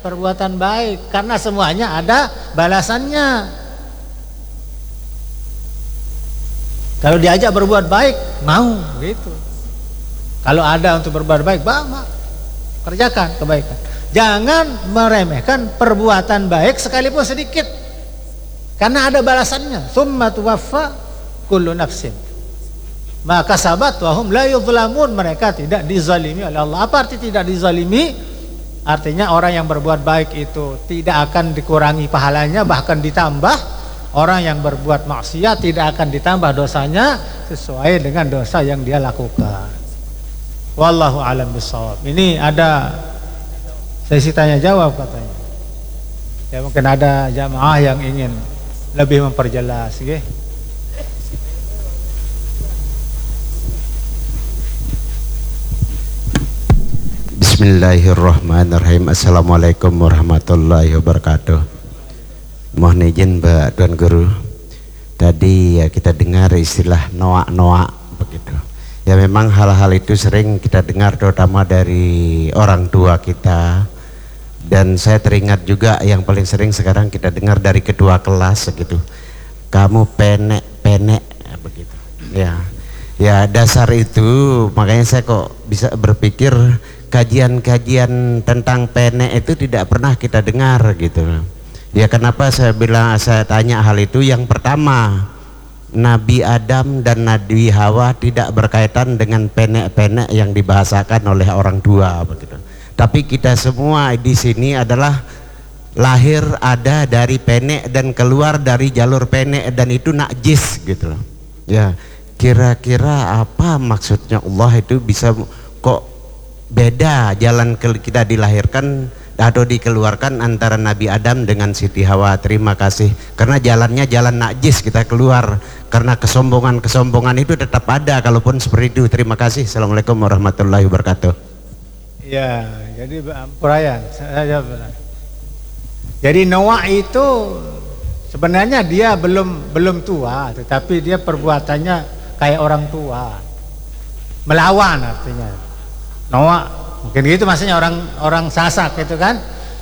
perbuatan baik, karena semuanya ada balasannya. Kalau diajak berbuat baik, mau gitu. Kalau ada untuk berbuat baik, kerjakan kebaikan. Jangan meremehkan perbuatan baik sekalipun sedikit, karena ada balasannya. Tsumma tuwaffa kullu nafsin ma kasabat wa hum la yuzlamun. Mereka tidak dizalimi oleh Allah. Apa arti tidak dizalimi? Artinya orang yang berbuat baik itu tidak akan dikurangi pahalanya, bahkan ditambah. Orang yang berbuat maksiat tidak akan ditambah dosanya sesuai dengan dosa yang dia lakukan. Wallahu a'lam bishawab. Ini ada sesi tanya jawab katanya. Ya, mungkin ada jamaah yang ingin lebih memperjelas, okay? Bismillahirrahmanirrahim. Assalamualaikum warahmatullahi wabarakatuh. Mohon izin Mbak Tuan Guru, tadi ya kita dengar istilah noak-noak begitu. Ya memang hal-hal itu sering kita dengar terutama dari orang tua kita. Dan saya teringat juga yang paling sering sekarang kita dengar dari kedua kelas begitu. Kamu penek begitu. Ya dasar itu, makanya saya kok bisa berpikir kajian-kajian tentang penek itu tidak pernah kita dengar gitu. Ya kenapa saya tanya hal itu? Yang pertama, Nabi Adam dan Nabi Hawa tidak berkaitan dengan penek-penek yang dibahasakan oleh orang tua begitu. Tapi kita semua di sini adalah lahir ada dari penek dan keluar dari jalur penek, dan itu najis gitu loh. Ya, kira-kira apa maksudnya Allah itu bisa kok beda jalan kita dilahirkan atau dikeluarkan antara Nabi Adam dengan Siti Hawa? Terima kasih. Karena jalannya jalan najis kita keluar, karena kesombongan itu tetap ada kalaupun seperti itu. Terima kasih. Assalamualaikum warahmatullahi wabarakatuh. Ya, jadi Purayan, saya jawab. Jadi Noah itu sebenarnya dia belum tua, tetapi dia perbuatannya kayak orang tua, melawan artinya. Noah mungkin gitu maksudnya, orang Sasak gitu kan.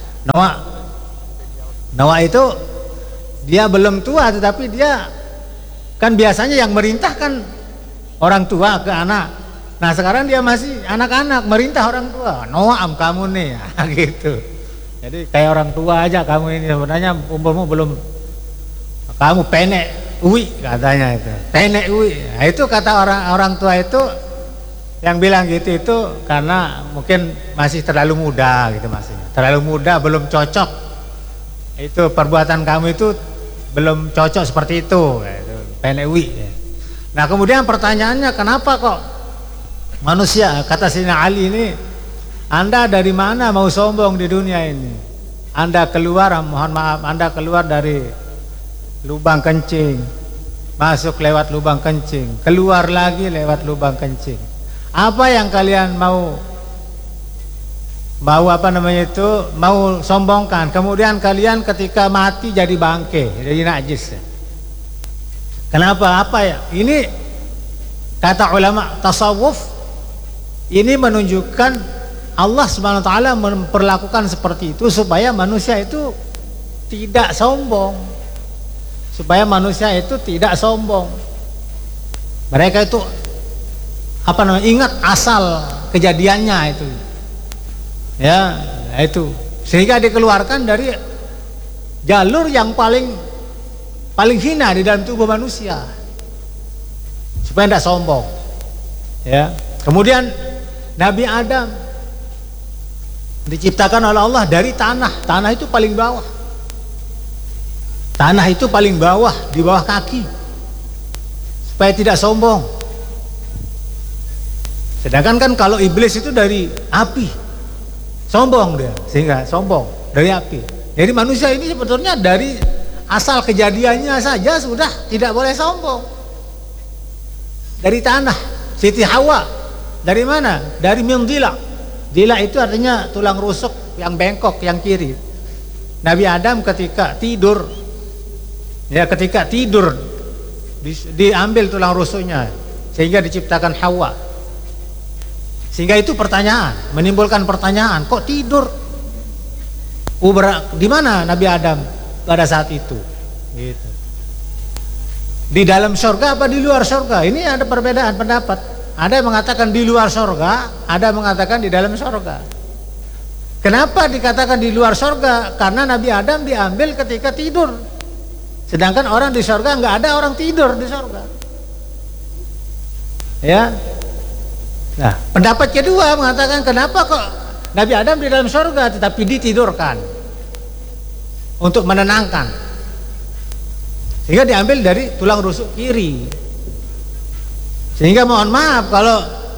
Noah itu dia belum tua, tetapi dia kan biasanya yang merintah kan orang tua ke anak. Nah sekarang dia masih anak-anak merintah orang tua. Noah kamu nih ya, gitu. Jadi kayak orang tua aja kamu ini, sebenarnya umurmu belum, kamu penek uwi katanya itu. Penek uwi. Nah, itu kata orang tua itu. Yang bilang gitu itu karena mungkin masih terlalu muda gitu, maksudnya terlalu muda, belum cocok, itu perbuatan kamu itu belum cocok seperti itu, penewi. Nah kemudian pertanyaannya, kenapa kok manusia, kata Sayyidina Ali ini, Anda dari mana mau sombong di dunia ini? Anda keluar, mohon maaf, Anda keluar dari lubang kencing, masuk lewat lubang kencing, keluar lagi lewat lubang kencing. Apa yang kalian mau apa namanya itu, mau sombongkan? Kemudian kalian ketika mati jadi bangke, jadi najis. Kenapa? Apa ya? Ini kata ulama tasawuf, ini menunjukkan Allah Subhanahu wa taala memperlakukan seperti itu supaya manusia itu tidak sombong. Supaya manusia itu tidak sombong. Mereka itu apa namanya, ingat asal kejadiannya itu, ya itu, sehingga dikeluarkan dari jalur yang paling hina di dalam tubuh manusia supaya tidak sombong, ya. Kemudian Nabi Adam diciptakan oleh Allah dari tanah itu paling bawah, di bawah kaki, supaya tidak sombong. Sedangkan kan kalau iblis itu dari api, sombong dia, sehingga sombong dari api. Jadi manusia ini sebetulnya dari asal kejadiannya saja sudah tidak boleh sombong. Dari tanah. Siti Hawa dari mana? Dari mindila. Dila itu artinya tulang rusuk yang bengkok yang kiri. Nabi Adam ketika tidur diambil tulang rusuknya sehingga diciptakan Hawa. Sehingga itu menimbulkan pertanyaan, kok tidur? Di mana Nabi Adam pada saat itu? Gitu. Di dalam surga apa di luar surga? Ini ada perbedaan pendapat. Ada yang mengatakan di luar surga, ada yang mengatakan di dalam surga. Kenapa dikatakan di luar surga? Karena Nabi Adam diambil ketika tidur. Sedangkan orang di surga nggak ada orang tidur di surga. Ya. Nah, pendapat kedua mengatakan kenapa kok Nabi Adam di dalam surga tetapi ditidurkan untuk menenangkan. Sehingga diambil dari tulang rusuk kiri. Sehingga mohon maaf kalau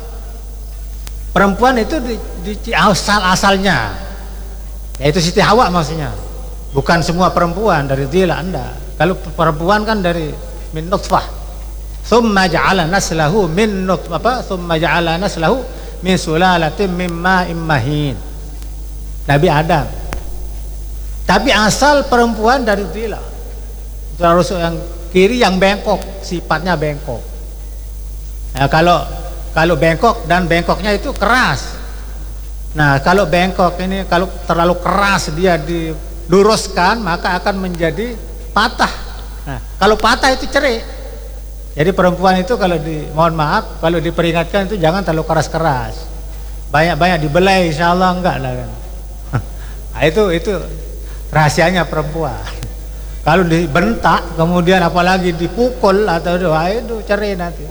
perempuan itu di asal-asalnya, yaitu Siti Hawa maksudnya, bukan semua perempuan dari Dila, anda. Kalau perempuan kan dari min nutfah, thumma ja'ala naslahu min nutfah, thumma ja'ala naslahu min sulalatin min ma'in mahin. Nabi Adam. Tapi asal perempuan dari Dila, tulang rusuk yang kiri yang bengkok, sifatnya bengkok. Nah, kalau bengkok dan bengkoknya itu keras. Nah, kalau bengkok ini kalau terlalu keras dia diluruskan maka akan menjadi patah. Nah, kalau patah itu cerai. Jadi perempuan itu kalau mohon maaf kalau diperingatkan itu jangan terlalu keras-keras. Banyak-banyak dibelai insyaallah enggak lah kan. Nah, itu rahasianya perempuan. Kalau dibentak kemudian apalagi dipukul atau itu cerai nanti.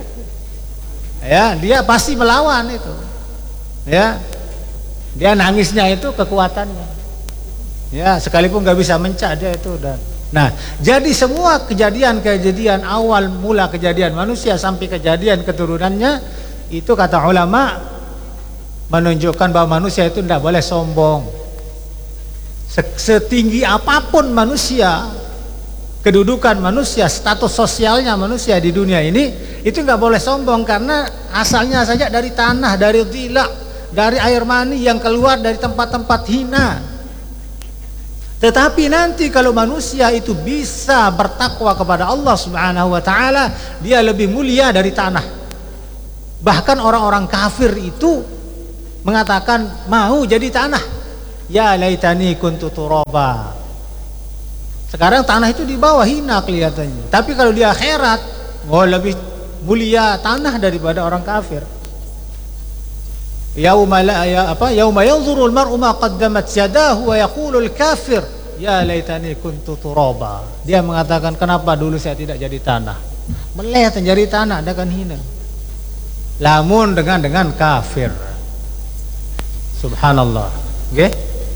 Ya, dia pasti melawan itu. Ya. Dia nangisnya itu kekuatannya. Ya, sekalipun nggak bisa mencak dia itu dan. Nah, jadi semua kejadian awal mula kejadian manusia sampai kejadian keturunannya itu kata ulama menunjukkan bahwa manusia itu tidak boleh sombong. Setinggi apapun manusia, kedudukan manusia, status sosialnya manusia di dunia ini itu nggak boleh sombong karena asalnya saja dari tanah, dari dhila, dari air mani yang keluar dari tempat-tempat hina. Tetapi nanti kalau manusia itu bisa bertakwa kepada Allah Subhanahu wa taala, dia lebih mulia dari tanah. Bahkan orang-orang kafir itu mengatakan mau jadi tanah. Ya laitani kuntu turaba. Sekarang tanah itu di bawah hina kelihatannya. Tapi kalau di akhirat, lebih mulia tanah daripada orang kafir. Yauma yanzurul mar'u ma qaddamat yadahu wa yaqulul kafir ya laitani kuntu turaba. Dia mengatakan kenapa dulu saya tidak jadi tanah. Melihat jadi tanah dengan hina. Lamun dengan kafir. Subhanallah. Nggih.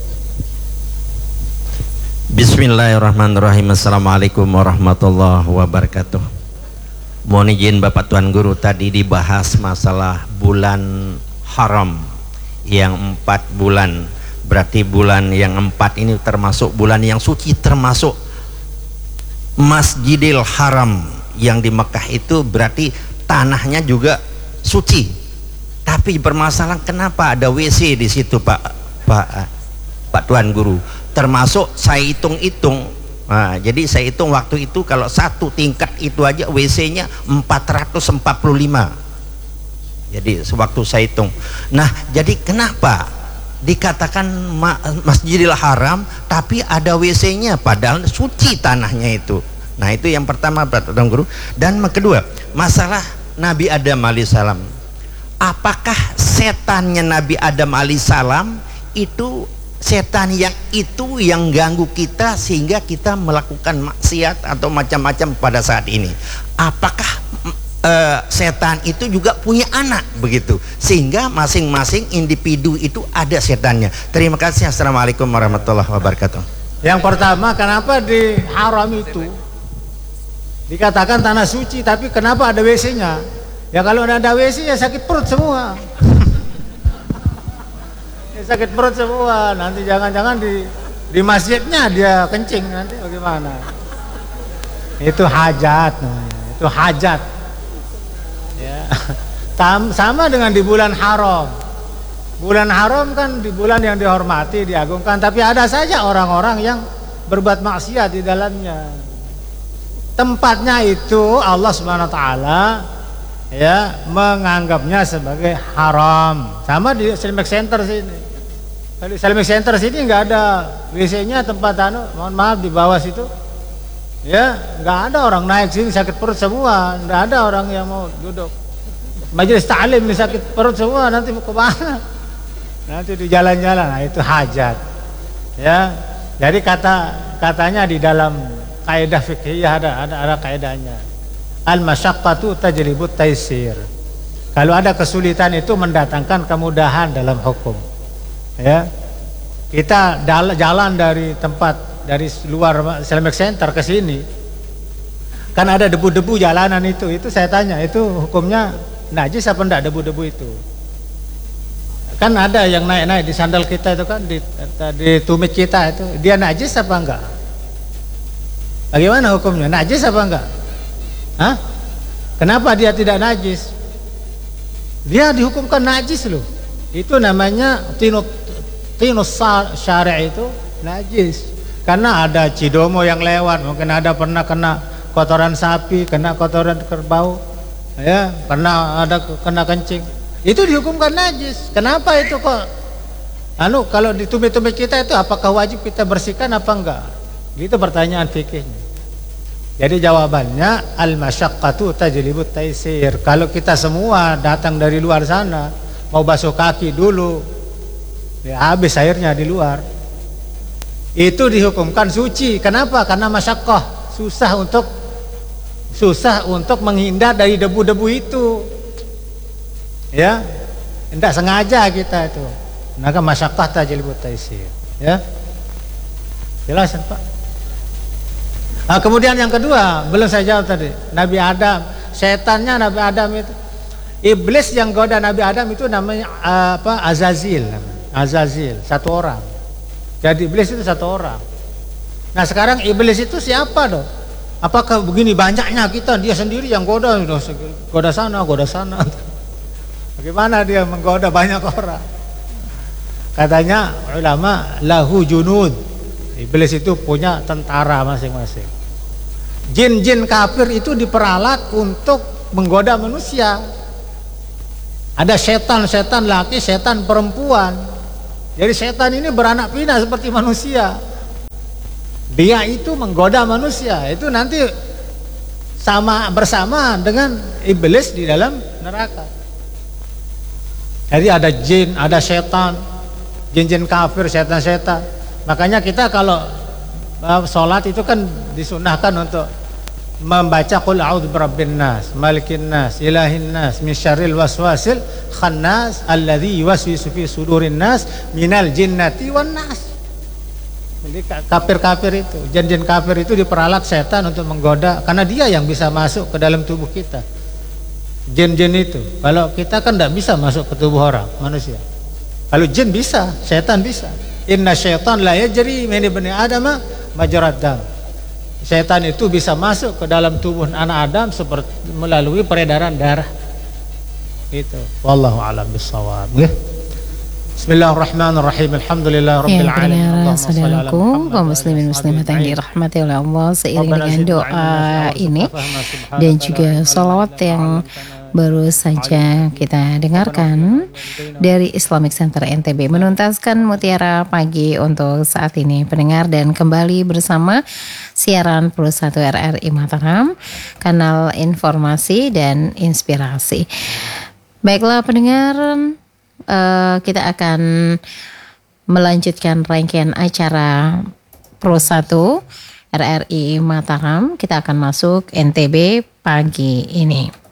Bismillahirrahmanirrahim. Assalamualaikum warahmatullahi wabarakatuh. Mohon izin Bapak Tuan Guru, tadi dibahas masalah bulan haram yang 4 bulan. Berarti bulan yang 4 ini termasuk bulan yang suci, termasuk Masjidil Haram yang di Mekah itu berarti tanahnya juga suci. Tapi permasalahan kenapa ada WC di situ Pak Tuan Guru? Termasuk saya hitung-hitung. Nah, jadi saya hitung waktu itu kalau satu tingkat itu aja WC-nya 445. Jadi sewaktu saya hitung. Nah, jadi kenapa dikatakan Masjidil Haram tapi ada WC-nya padahal suci tanahnya itu? Nah, itu yang pertama Pak Guru. Dan yang kedua, masalah Nabi Adam alaihissalam. Apakah setannya Nabi Adam alaihissalam itu setan yang ganggu kita sehingga kita melakukan maksiat atau macam-macam pada saat ini? Apakah setan itu juga punya anak begitu sehingga masing-masing individu itu ada setannya? Terima kasih. Assalamualaikum warahmatullahi wabarakatuh. Yang pertama, kenapa di haram itu dikatakan tanah suci tapi kenapa ada WC-nya? Ya kalau ada WC ya sakit perut semua. Sakit perut semua, nanti jangan-jangan di masjidnya dia kencing, nanti bagaimana? Itu hajat namanya, itu hajat ya. Sama dengan di bulan haram. Bulan haram kan di bulan yang dihormati, diagungkan, tapi ada saja orang-orang yang berbuat maksiat di dalamnya. Tempatnya itu Allah Subhanahu wa taala ya menganggapnya sebagai haram. Sama di Islamic Center sini. Kalau Islamic Center sini nggak ada WC-nya, tempat mohon maaf di bawah situ. Ya, nggak ada orang naik sini sakit perut semua, nggak ada orang yang mau duduk. Majelis ta'lim ini sakit perut semua, nanti mau kemana? Nanti di jalan-jalan, nah itu hajat. Ya, jadi katanya di dalam kaidah fikih ada kaidahnya. Al-masyaqqatu tajlibut taisir. Kalau ada kesulitan itu mendatangkan kemudahan dalam hukum. Ya, kita jalan dari luar Islamic Center ke sini, kan ada debu-debu jalanan itu saya tanya, itu hukumnya najis apa enggak debu-debu itu? Kan ada yang naik-naik di sandal kita itu kan, di tumit kita itu, dia najis apa enggak? Bagaimana hukumnya? Najis apa enggak? Hah? Kenapa dia tidak najis? Dia dihukumkan najis loh. Itu namanya tinus syari' itu najis. Karena ada cidomo yang lewat, mungkin ada pernah kena kotoran sapi, kena kotoran kerbau, ya, kena kencing. Itu dihukumkan najis. Kenapa itu kok? Kalau di tumit-tumit kita itu apakah wajib kita bersihkan apa enggak? Itu pertanyaan fikihnya. Jadi jawabannya al-masyaqqatu tajlibut taisir. Kalau kita semua datang dari luar sana mau basuh kaki dulu, ya habis airnya di luar, itu dihukumkan suci. Kenapa? Karena masyaqqah, susah untuk menghindar dari debu-debu itu. Ya, tidak sengaja kita itu. Maka masyaqqah tajlibut taisir. Ya, jelas Pak. Kemudian yang kedua, belum saya jawab tadi. Nabi Adam, setannya Nabi Adam itu, iblis yang goda Nabi Adam itu namanya Azazil, satu orang. Jadi iblis itu satu orang. Nah sekarang iblis itu siapa dong? Apakah begini banyaknya kita, dia sendiri yang goda sana. Bagaimana dia menggoda banyak orang? Katanya ulama, lahu junud. Iblis itu punya tentara masing-masing. Jin-jin kafir itu diperalat untuk menggoda manusia. Ada setan laki, setan perempuan. Jadi setan ini beranak pinak seperti manusia. Dia itu menggoda manusia. Itu nanti bersama dengan iblis di dalam neraka. Jadi ada jin, ada setan, jin-jin kafir, setan-setan. Makanya kita kalau sholat itu kan disunahkan untuk membaca qul a'udzu birabbin nas, malikin nas, ilahin nas, min syarril waswasil khannas alladzi yuwaswisu fi sudurin nas minal jinnati wan nas. Jadi kafir-kafir itu, jin-jin kafir itu diperalat setan untuk menggoda, karena dia yang bisa masuk ke dalam tubuh kita. Jin-jin itu, kalau kita kan tidak bisa masuk ke tubuh orang, manusia. Kalau jin bisa, setan bisa. Inna syaitan la yajri min ibni adama majrad dam. Setan itu bisa masuk ke dalam tubuh anak Adam seperti melalui peredaran darah. Itu. Wallahu a'lam bishawab. Bismillahirrahmanirrahim. Alhamdulillahirabbil alamin. Saudaraku, kaum muslimin muslimat yang dirahmati oleh Allah, seiring dengan doa ini dan juga sholawat yang baru saja kita dengarkan dari Islamic Center NTB, menuntaskan Mutiara Pagi untuk saat ini pendengar, dan kembali bersama siaran Pro 1 RRI Mataram, kanal informasi dan inspirasi. Baiklah pendengar, kita akan melanjutkan rangkaian acara Pro 1 RRI Mataram. Kita akan masuk NTB pagi ini.